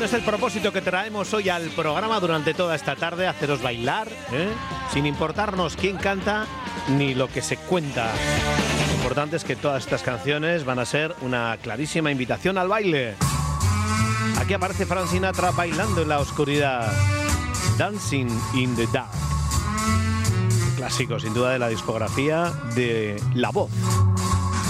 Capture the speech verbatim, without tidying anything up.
Bueno, es el propósito que traemos hoy al programa durante toda esta tarde, haceros bailar, ¿eh? Sin importarnos quién canta ni lo que se cuenta. Lo importante es que todas estas canciones van a ser una clarísima invitación al baile. Aquí aparece Frank Sinatra bailando en la oscuridad. Dancing in the Dark. Clásico, sin duda, de la discografía de La Voz.